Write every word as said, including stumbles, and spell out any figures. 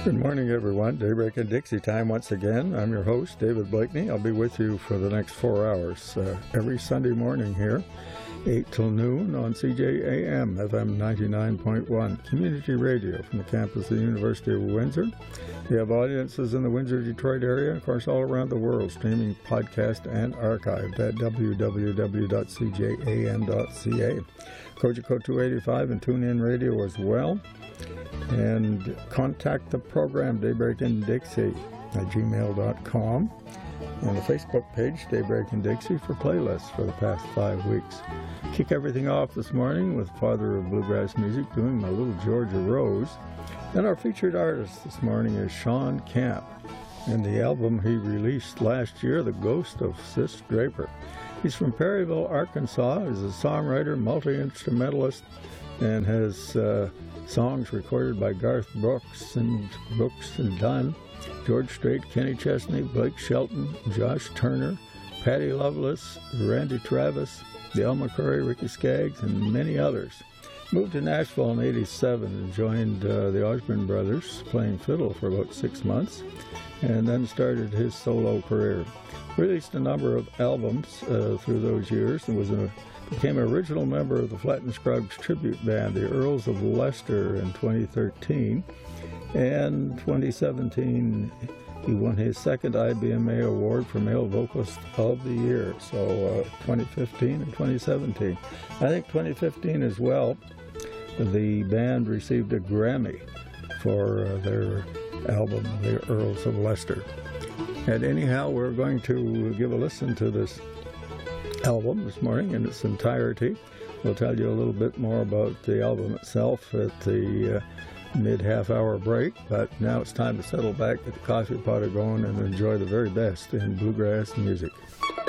Good morning, everyone. Daybreak and Dixie time once again. I'm your host, David Blakeney. I'll be with you for the next four hours uh, every Sunday morning here, eight till noon on C J A M, F M ninety-nine point one, community radio from the campus of the University of Windsor. We have audiences in the Windsor-Detroit area, and of course all around the world, streaming podcast and archived at w w w dot c j a m dot c a. Kojiko two eighty-five and TuneIn Radio as well. And contact the program, Daybreak and Dixie, at gmail dot com. And the Facebook page, Daybreak and Dixie, for playlists for the past five weeks. Kick everything off this morning with Father of Bluegrass Music doing My Little Georgia Rose. And our featured artist this morning is Shawn Camp, and the album he released last year, The Ghost of Sis Draper. He's from Perryville, Arkansas. He's a songwriter, multi-instrumentalist, and has uh, songs recorded by Garth Brooks and Brooks and Dunn, George Strait, Kenny Chesney, Blake Shelton, Josh Turner, Patty Loveless, Randy Travis, Dale McCurry, Ricky Skaggs, and many others. Moved to Nashville in eighty-seven and joined uh, the Osborne Brothers, playing fiddle for about six months, and then started his solo career. Released a number of albums uh, through those years and was a became an original member of the Flatt and Scruggs tribute band, the Earls of Leicester, in twenty thirteen. And twenty seventeen, he won his second I B M A award for Male Vocalist of the Year. So uh, twenty fifteen and twenty seventeen. I think twenty fifteen as well, the band received a Grammy for uh, their album, The Earls of Leicester. And anyhow, we're going to give a listen to this album this morning in its entirety. We'll tell you a little bit more about the album itself at the uh, mid-half hour break, but now it's time to settle back, get the coffee pot going, and enjoy the very best in bluegrass music.